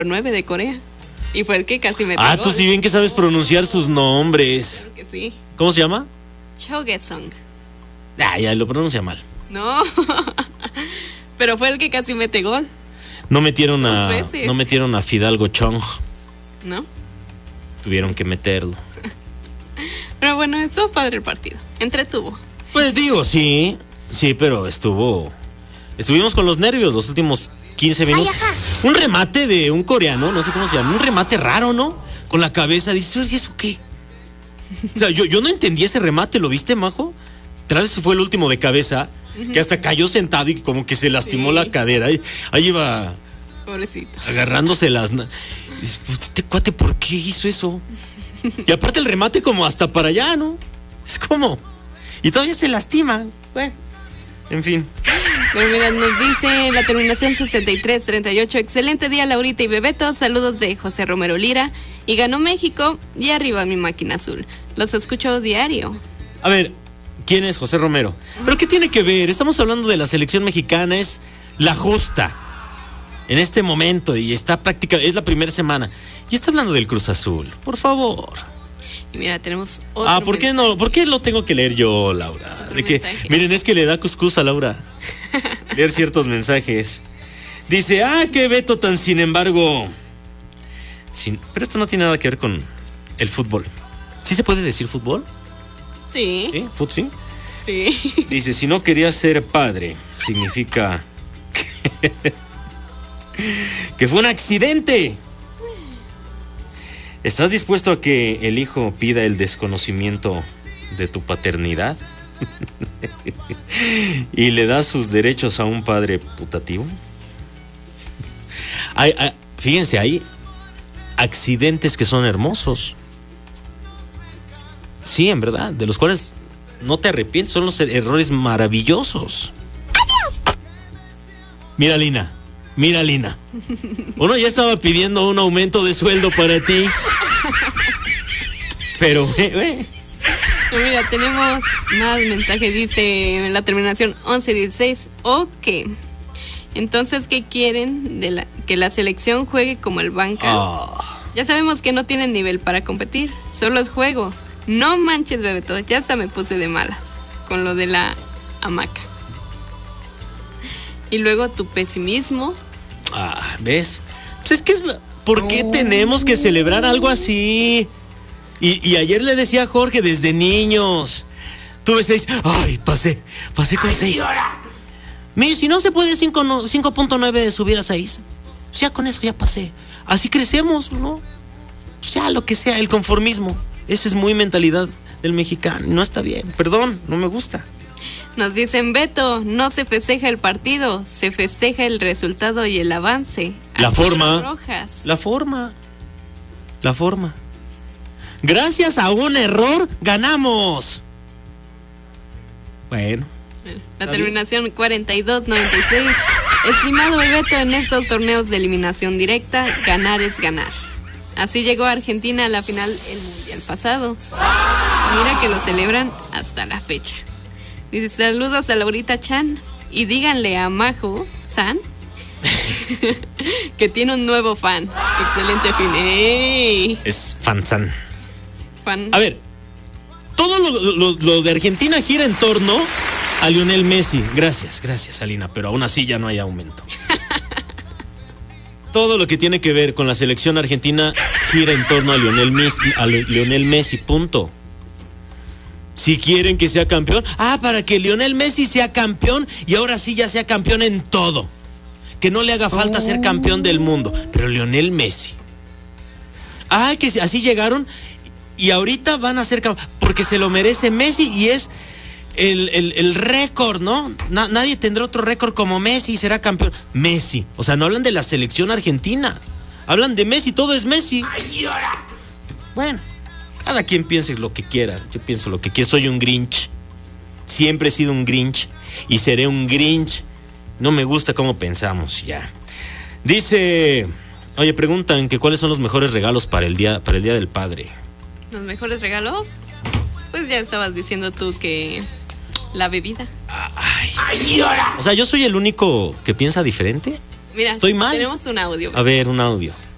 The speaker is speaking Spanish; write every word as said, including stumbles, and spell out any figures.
nueve de Corea. Y fue el que casi me Ah, pegó. tú sí bien que sabes pronunciar sus nombres. Creo que sí. ¿Cómo se llama? Cho Ge-sung. Ah, ya lo pronuncia mal. No. Pero fue el que casi mete gol, No metieron a, Dos veces. no metieron a Fidalgo Chong. ¿no? Tuvieron que meterlo. Pero bueno, estuvo padre el partido. Entretuvo. Pues digo, sí, sí, pero estuvo, estuvimos con los nervios los últimos quince minutos. Un remate de un coreano, no sé cómo se llama, un remate raro, ¿no? Con la cabeza, dices, oye, ¿eso qué? O sea, yo, yo no entendí ese remate, ¿lo viste, Majo? Tal vez fue el último de cabeza, que hasta cayó sentado y como que se lastimó Sí. la cadera. Ahí, ahí iba Pobrecito. agarrándose las... na- Dices, "Puta, este cuate, ¿por qué hizo eso? Y aparte el remate como hasta para allá, ¿no? Es como... Y todavía se lastima. Bueno, en fin. Pero mira, nos dice la terminación sesenta y tres treinta y ocho. Excelente día, Laurita y Bebeto. Saludos de José Romero Lira. Y ganó México y arriba mi máquina azul. Los escucho diario. A ver, ¿quién es José Romero? ¿Pero qué tiene que ver? Estamos hablando de la selección mexicana, es la justa en este momento y está práctica, es la primera semana. Y está hablando del Cruz Azul, por favor. Y mira, tenemos otro. Ah, ¿por qué no? ¿Por qué lo tengo que leer yo, Laura? Otro De que, mensaje. miren, es que le da cuscús a Laura leer ciertos mensajes. Dice, ah, qué Beto tan sin embargo. Sin, pero esto no tiene nada que ver con el fútbol. ¿Sí se puede decir fútbol? Sí, ¿Sí? ¿Fut sí? sí. Dice, si no querías ser padre, significa que, que fue un accidente. ¿Estás dispuesto a que el hijo pida el desconocimiento de tu paternidad? ¿Y le das sus derechos a un padre putativo? Hay, hay, fíjense, hay accidentes que son hermosos. Sí, en verdad, de los cuales no te arrepientes, son los errores maravillosos. Mira, Lina, mira, Lina. Uno ya estaba pidiendo un aumento de sueldo para ti. Pero, eh, eh. Pero mira, tenemos más mensajes. Dice en la terminación once dieciséis. Ok. Entonces, ¿qué quieren? De la, que la selección juegue como el banca. Oh. Ya sabemos que no tienen nivel para competir. Solo es juego. No manches, Bebeto. Ya hasta me puse de malas con lo de la hamaca. Y luego tu pesimismo. Ah, ¿ves? Pues es que es... ¿Por qué tenemos que celebrar algo así? Y, y ayer le decía a Jorge, desde niños, tuve seis. Ay, pasé, pasé con seis. Mira, si no se puede cinco punto nueve subir a seis, pues ya con eso ya pasé. Así crecemos, ¿no? Pues ya lo que sea, el conformismo. Eso es muy mentalidad del mexicano. No está bien, perdón, no me gusta. Nos dicen, Beto, no se festeja el partido, se festeja el resultado y el avance. La Aquí forma. las rojas. La forma. La forma. Gracias a un error, ganamos. Bueno. La terminación cuarenta y dos noventa y seis. Estimado Bebeto, en estos torneos de eliminación directa, ganar es ganar. Así llegó Argentina a la final el mundial pasado. Mira que lo celebran hasta la fecha. Dice, saludos a Laurita Chan y díganle a Majo San que tiene un nuevo fan. Excelente fin. ¡Ey! Es fanzán. Fan. A ver, todo lo, lo, lo de Argentina gira en torno a Lionel Messi. Gracias, gracias, Alina, pero aún así ya no hay aumento. Todo lo que tiene que ver con la selección argentina gira en torno a Lionel Messi, a Lionel Messi, punto. Si quieren que sea campeón, ah, para que Lionel Messi sea campeón y ahora sí ya sea campeón en todo. Que no le haga falta oh. ser campeón del mundo, pero Lionel Messi. Ah, que así llegaron y ahorita van a ser campeón, porque se lo merece Messi y es el, el, el récord, ¿no? Na, nadie tendrá otro récord como Messi y será campeón. Messi, o sea, no hablan de la selección argentina, hablan de Messi, todo es Messi. Ay, bueno. Cada quien piense lo que quiera. Yo pienso lo que quiero. Soy un Grinch. Siempre he sido un Grinch. Y seré un Grinch. No me gusta cómo pensamos, ya. Dice... Oye, preguntan que cuáles son los mejores regalos para el día, para el día del padre. ¿Los mejores regalos? Pues ya estabas diciendo tú que... la bebida. Ay. Ay, o sea, ¿yo soy el único que piensa diferente? Mira, ¿estoy mal? Tenemos un audio. A ver, un audio.